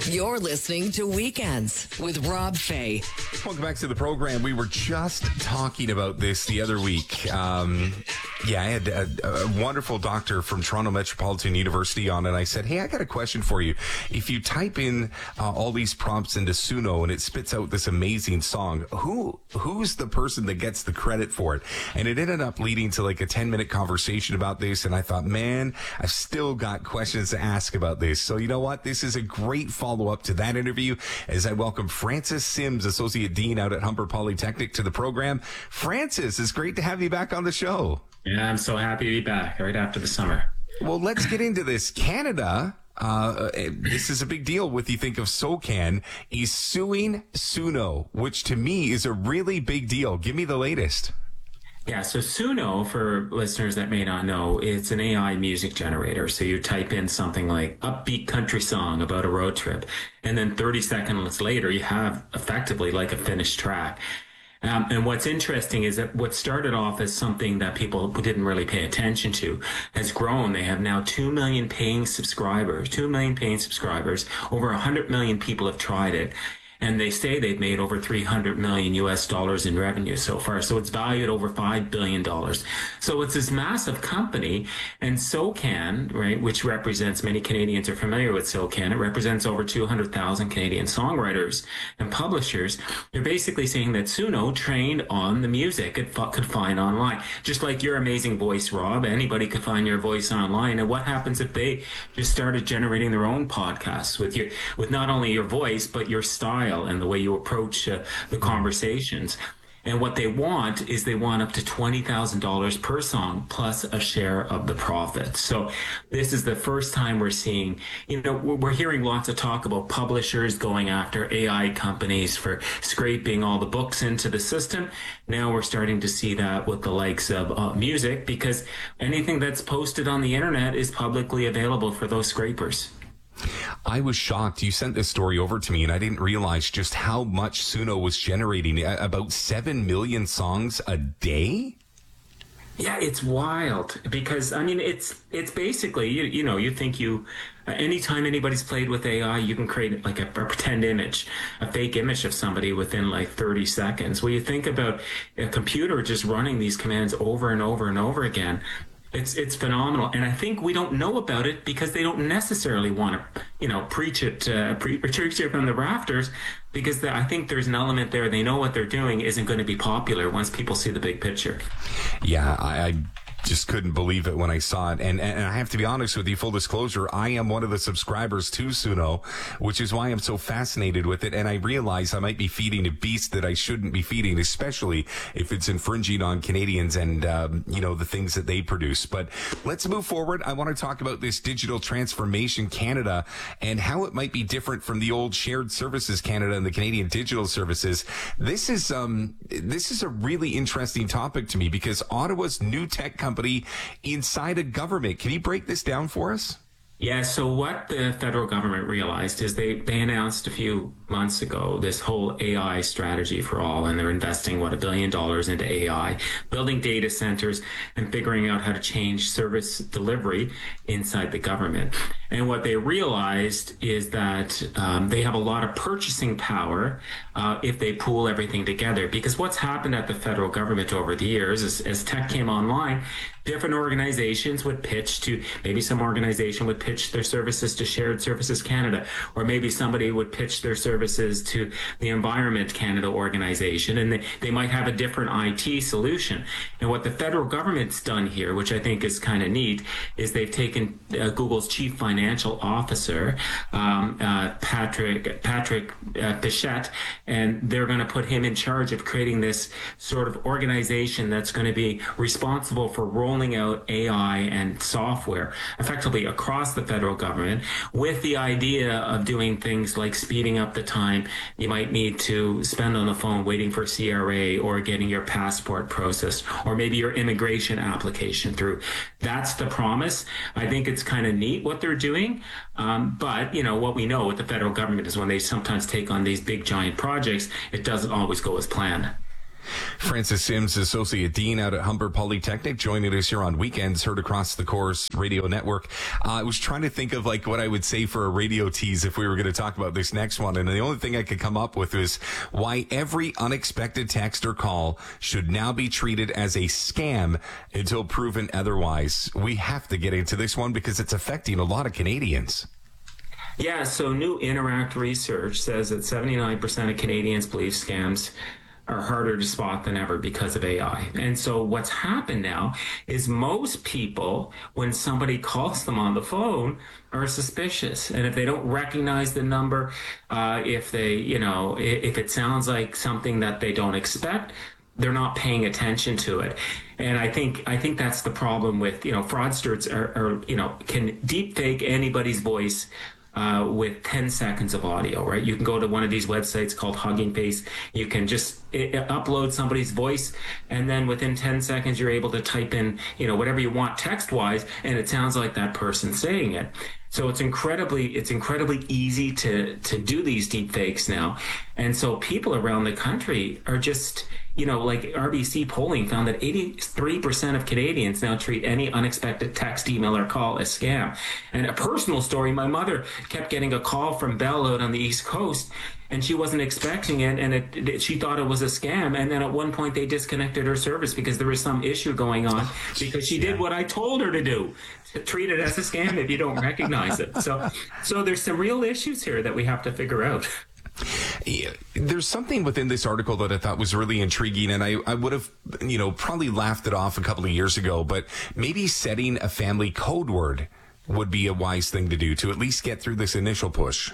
You're listening to Weekends with Rob Fay. Welcome back to the program. We were just talking about this the other week. I had a wonderful doctor from Toronto Metropolitan University on, and I said, hey, I got a question for you. If you type in all these prompts into Suno and it spits out this amazing song, who's the person that gets the credit for it? And it ended up leading to like a 10-minute conversation about this, and I thought, man, I've still got questions to ask about this. So you know what? This is a great follow-up to that interview as I welcome Francis Sims, Associate Dean out at Humber Polytechnic, to the program. Francis, it's great to have you back on the show. Yeah, I'm so happy to be back right after the summer. Well, let's get into this. Canada, this is a big deal with, you think of SOCAN, is suing Suno, which to me is a really big deal. Give me the latest. Yeah, so Suno, for listeners that may not know, it's an AI music generator. So you type in something like upbeat country song about a road trip, and then 30 seconds later, you have effectively like a finished track. And what's interesting is that what started off as something that people didn't really pay attention to has grown. They have now 2 million paying subscribers. Over 100 million people have tried it. And they say they've made over $300 million US in revenue so far. So it's valued over $5 billion. So it's this massive company. And SOCAN, right, which represents, many Canadians are familiar with SOCAN. It represents over 200,000 Canadian songwriters and publishers. They're basically saying that Suno trained on the music it could find online. Just like your amazing voice, Rob, anybody could find your voice online. And what happens if they just started generating their own podcasts with not only your voice, but your style and the way you approach the conversations? And what they want is they want up to $20,000 per song plus a share of the profits. So this is the first time we're seeing, we're hearing lots of talk about publishers going after AI companies for scraping all the books into the system. Now we're starting to see that with the likes of music, because anything that's posted on the internet is publicly available for those scrapers. I was shocked. You sent this story over to me, and I didn't realize just how much Suno was generating. About 7 million songs a day? Yeah, it's wild because, it's basically, you think anytime anybody's played with AI, you can create like a pretend image, a fake image of somebody within like 30 seconds. Well, you think about a computer just running these commands over and over and over again. It's phenomenal. And I think we don't know about it because they don't necessarily want to, preach it from the rafters, because I think there's an element there. They know what they're doing isn't going to be popular once people see the big picture. Yeah, I just couldn't believe it when I saw it. And I have to be honest with you, full disclosure, I am one of the subscribers to Suno, which is why I'm so fascinated with it. And I realize I might be feeding a beast that I shouldn't be feeding, especially if it's infringing on Canadians and, the things that they produce. But let's move forward. I want to talk about this Digital Transformation Canada and how it might be different from the old Shared Services Canada and the Canadian Digital Services. This is a really interesting topic to me because Ottawa's new tech company inside a government. Can you break this down for us? Yeah, so what the federal government realized is they announced a few months ago this whole AI strategy for all, and they're investing, $1 billion into AI, building data centers, and figuring out how to change service delivery inside the government. And what they realized is that they have a lot of purchasing power if they pool everything together. Because what's happened at the federal government over the years is, as tech came online, different organizations would pitch to, maybe some organization would pitch their services to Shared Services Canada, or maybe somebody would pitch their services to the Environment Canada organization, and they might have a different IT solution. And what the federal government's done here, which I think is kind of neat, is they've taken Google's chief financial officer, Patrick Pichette, and they're going to put him in charge of creating this sort of organization that's going to be responsible for rolling out AI and software effectively across the federal government, with the idea of doing things like speeding up the time you might need to spend on the phone waiting for CRA, or getting your passport processed, or maybe your immigration application through. That's the promise. I think it's kind of neat what they're doing. But, what we know with the federal government is when they sometimes take on these big giant projects, it doesn't always go as planned. Francis Sims, Associate Dean out at Humber Polytechnic, joining us here on Weekends, heard across the Chorus Radio Network. I was trying to think of like what I would say for a radio tease if we were going to talk about this next one. And the only thing I could come up with is why every unexpected text or call should now be treated as a scam until proven otherwise. We have to get into this one because it's affecting a lot of Canadians. Yeah, so new Interact research says that 79% of Canadians believe scams are harder to spot than ever because of AI. And so what's happened now is most people, when somebody calls them on the phone, are suspicious. And if they don't recognize the number, if it sounds like something that they don't expect, they're not paying attention to it. And I think that's the problem with, fraudsters can deep fake anybody's voice with 10 seconds of audio, right? You can go to one of these websites called Hugging Face. You can just upload somebody's voice, and then within 10 seconds, you're able to type in, whatever you want text-wise, and it sounds like that person saying it. So it's incredibly easy to do these deep fakes now. And so people around the country are just, like RBC polling found that 83% of Canadians now treat any unexpected text, email, or call as scam. And a personal story, my mother kept getting a call from Bell out on the East Coast, and she wasn't expecting it, and she thought it was a scam. And then at one point they disconnected her service because there was some issue going on because she did what I told her to do, to treat it as a scam if you don't recognize it. So there's some real issues here that we have to figure out. Yeah, there's something within this article that I thought was really intriguing, and I would have, probably laughed it off a couple of years ago, but maybe setting a family code word would be a wise thing to do to at least get through this initial push.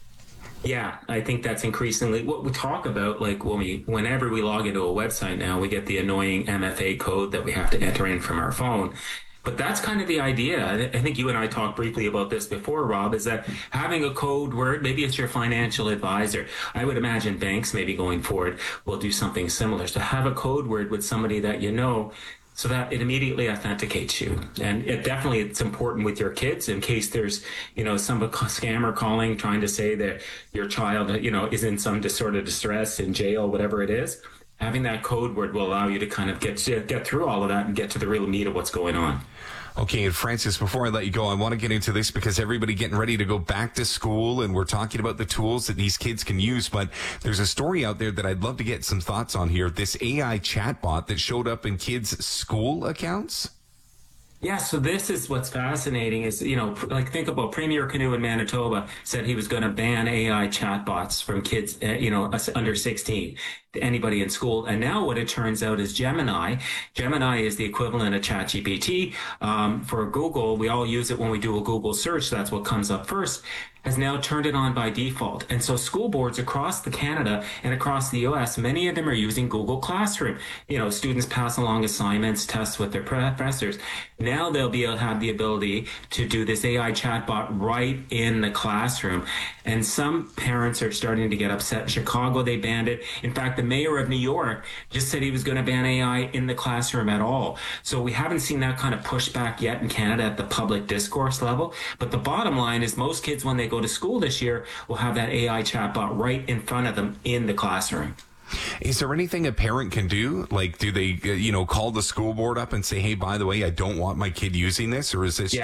Yeah, I think that's increasingly what we talk about. Like whenever we log into a website now, we get the annoying MFA code that we have to enter in from our phone. But that's kind of the idea. I think you and I talked briefly about this before, Rob, is that having a code word, maybe it's your financial advisor. I would imagine banks maybe going forward will do something similar. So have a code word with somebody that you know, so that it immediately authenticates you. And it's important with your kids in case there's, some scammer calling, trying to say that your child, is in some sort of distress, in jail, whatever it is. Having that code word will allow you to kind of get through all of that and get to the real meat of what's going on. Okay, and Francis, before I let you go, I want to get into this because everybody getting ready to go back to school, and we're talking about the tools that these kids can use, but there's a story out there that I'd love to get some thoughts on here. This AI chatbot that showed up in kids' school accounts? Yeah, so this is what's fascinating is, think about Premier Canoe in Manitoba said he was going to ban AI chatbots from kids, under 16, to anybody in school. And now what it turns out is Gemini is the equivalent of ChatGPT. For Google, we all use it when we do a Google search. That's what comes up first. Has now turned it on by default. And so school boards across Canada and across the US, many of them are using Google Classroom. Students pass along assignments, tests with their professors. Now they'll have the ability to do this AI chatbot right in the classroom. And some parents are starting to get upset. In Chicago, they banned it. In fact, the mayor of New York just said he was going to ban AI in the classroom at all. So we haven't seen that kind of pushback yet in Canada at the public discourse level. But the bottom line is most kids, when they go to school this year, will have that AI chatbot right in front of them in the classroom. Is there anything a parent can do? Like, do they, call the school board up and say, hey, by the way, I don't want my kid using this? Or is this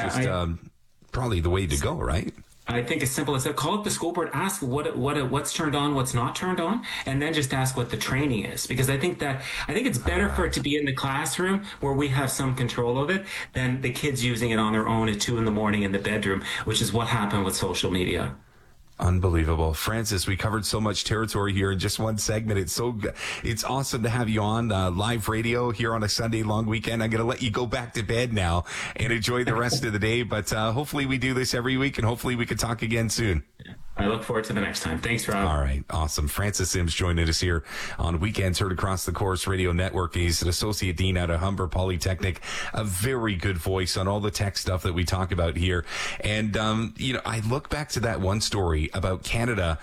probably the way to go, right? I think it's simple as that. Call up the school board, ask what's turned on, what's not turned on, and then just ask what the training is. Because I think it's better for it to be in the classroom where we have some control of it than the kids using it on their own at 2 a.m. in the bedroom, which is what happened with social media. Unbelievable. Francis, we covered so much territory here in just one segment. It's awesome to have you on live radio here on a Sunday long weekend. I'm going to let you go back to bed now and enjoy the rest of the day. But hopefully we do this every week, and hopefully we can talk again soon. I look forward to the next time. Thanks, Rob. All right. Awesome. Francis Sims joining us here on Weekends, heard across the Chorus Radio Network. He's an associate dean out of Humber Polytechnic, a very good voice on all the tech stuff that we talk about here. And, I look back to that one story about Canada,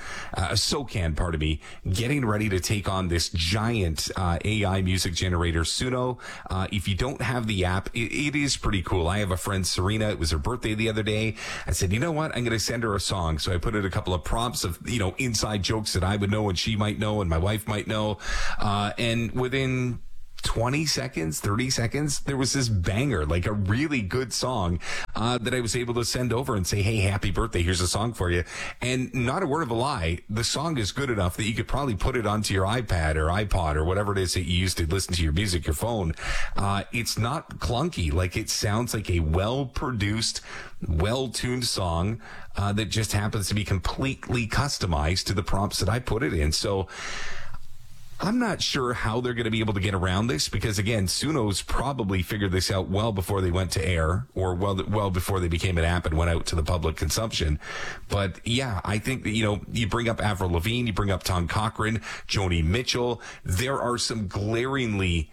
SOCAN, getting ready to take on this giant AI music generator, Suno. If you don't have the app, it is pretty cool. I have a friend, Serena. It was her birthday the other day. I said, you know what? I'm going to send her a song. So I put it a couple couple of prompts of, inside jokes that I would know and she might know and my wife might know. And within 20 seconds, 30 seconds, there was this banger, like a really good song that I was able to send over and say, hey, happy birthday, here's a song for you. And not a word of a lie, the song is good enough that you could probably put it onto your iPad or iPod or whatever it is that you use to listen to your music, your phone. It's not clunky. Like, it sounds like a well-produced, well-tuned song that just happens to be completely customized to the prompts that I put it in. So I'm not sure how they're going to be able to get around this because, again, Suno's probably figured this out well before they went to air or well before they became an app and went out to the public consumption. But, yeah, I think that, you bring up Avril Lavigne, you bring up Tom Cochrane, Joni Mitchell. There are some glaringly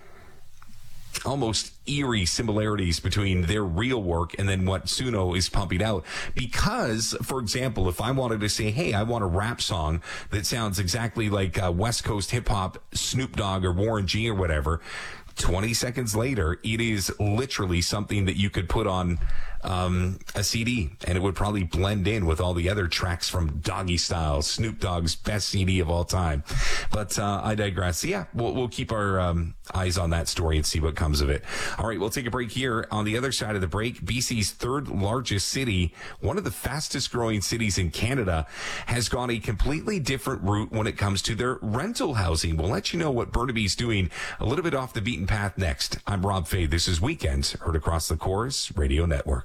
almost eerie similarities between their real work and then what Suno is pumping out. Because, for example, if I wanted to say, hey, I want a rap song that sounds exactly like West Coast hip hop, Snoop Dogg or Warren G or whatever, 20 seconds later, it is literally something that you could put on a CD, and it would probably blend in with all the other tracks from Doggy Style, Snoop Dogg's best CD of all time. But I digress. Yeah, we'll keep our eyes on that story and see what comes of it. All right, we'll take a break here. On the other side of the break, BC's third largest city, one of the fastest growing cities in Canada, has gone a completely different route when it comes to their rental housing. We'll let you know what Burnaby's doing a little bit off the beaten path next. I'm Rob Fay. This is Weekends, heard across the Corus Radio Network.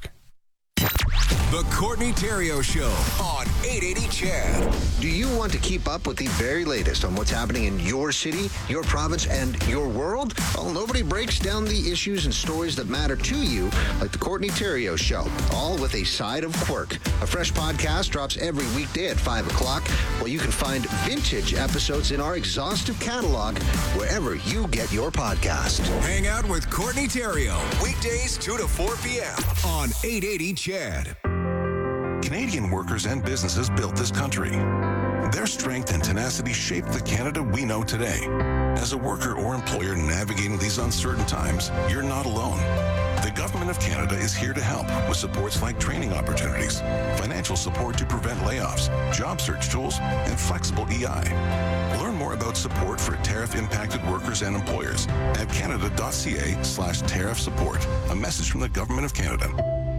The Courtney Theriault Show on 880 CHED. Do you want to keep up with the very latest on what's happening in your city, your province, and your world? Well, nobody breaks down the issues and stories that matter to you like The Courtney Theriault Show, all with a side of quirk. A fresh podcast drops every weekday at 5 o'clock, where you can find vintage episodes in our exhaustive catalog wherever you get your podcast. Hang out with Courtney Theriault, weekdays 2 to 4 p.m. on 880 CHED. Canadian workers and businesses built this country. Their strength and tenacity shaped the Canada we know today. As a worker or employer navigating these uncertain times, you're not alone. The Government of Canada is here to help with supports like training opportunities, financial support to prevent layoffs, job search tools, and flexible EI. Learn more about support for tariff-impacted workers and employers at canada.ca/tariff support. A message from the Government of Canada.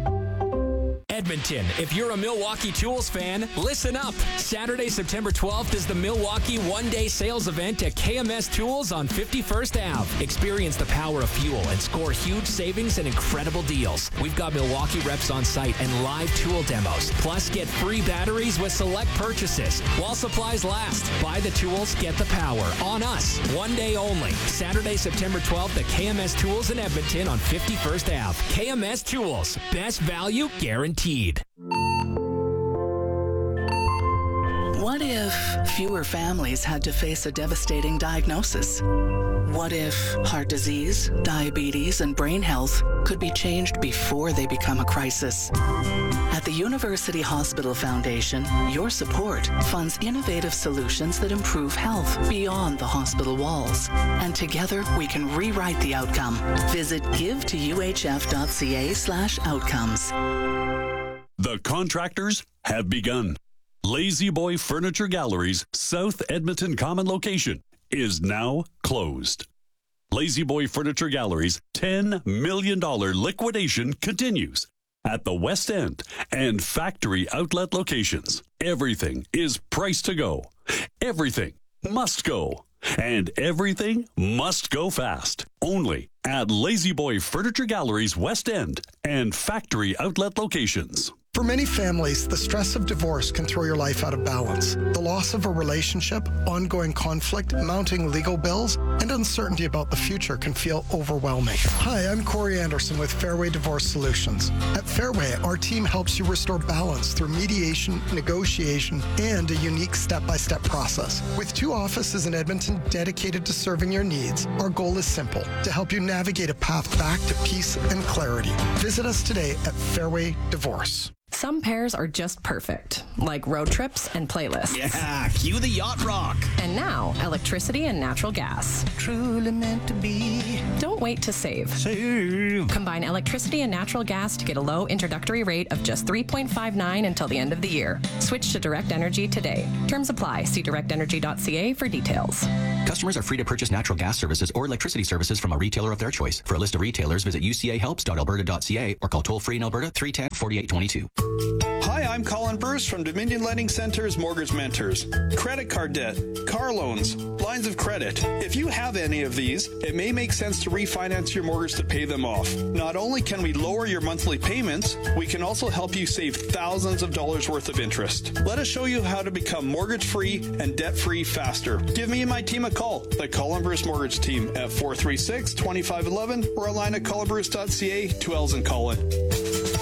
Edmonton, if you're a Milwaukee Tools fan, listen up. Saturday, September 12th is the Milwaukee one-day sales event at KMS Tools on 51st Ave. Experience the power of fuel and score huge savings and incredible deals. We've got Milwaukee reps on site and live tool demos. Plus, get free batteries with select purchases. While supplies last, buy the tools, get the power. On us. One day only. Saturday, September 12th at KMS Tools in Edmonton on 51st Ave. KMS Tools. Best value guaranteed. What if fewer families had to face a devastating diagnosis? What if heart disease, diabetes, and brain health could be changed before they become a crisis? At the University Hospital Foundation, your support funds innovative solutions that improve health beyond the hospital walls. And together, we can rewrite the outcome. Visit givetouhf.ca/outcomes. The contractors have begun. Lazy Boy Furniture Gallery's South Edmonton Common location is now closed. Lazy Boy Furniture Gallery's $10 million liquidation continues at the West End and factory outlet locations. Everything is priced to go. Everything must go. And everything must go fast. Only at Lazy Boy Furniture Gallery's West End and factory outlet locations. For many families, the stress of divorce can throw your life out of balance. The loss of a relationship, ongoing conflict, mounting legal bills, and uncertainty about the future can feel overwhelming. Hi, I'm Corey Anderson with Fairway Divorce Solutions. At Fairway, our team helps you restore balance through mediation, negotiation, and a unique step-by-step process. With 2 offices in Edmonton dedicated to serving your needs, our goal is simple: to help you navigate a path back to peace and clarity. Visit us today at Fairway Divorce. Some pairs are just perfect, like road trips and playlists. Yeah, cue the yacht rock. And now, electricity and natural gas. Truly meant to be. Don't wait to save. Combine electricity and natural gas to get a low introductory rate of just $3.59 until the end of the year. Switch to Direct Energy today. Terms apply. See directenergy.ca for details. Customers are free to purchase natural gas services or electricity services from a retailer of their choice. For a list of retailers, visit ucahelps.alberta.ca or call toll-free in Alberta 310-4822. Hi, I'm Colin Bruce from Dominion Lending Center's Mortgage Mentors. Credit card debt, car loans, lines of credit. If you have any of these, it may make sense to refinance your mortgage to pay them off. Not only can we lower your monthly payments, we can also help you save thousands of dollars worth of interest. Let us show you how to become mortgage-free and debt-free faster. Give me and my team a call, the Colin Bruce Mortgage Team, at 436-2511 or online at colinbruce.ca, 2 L's in Colin.